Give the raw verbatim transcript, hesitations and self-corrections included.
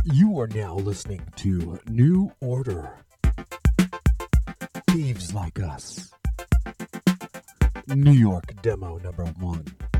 You are now listening to New Order. Thieves Like Us. New York demo number one.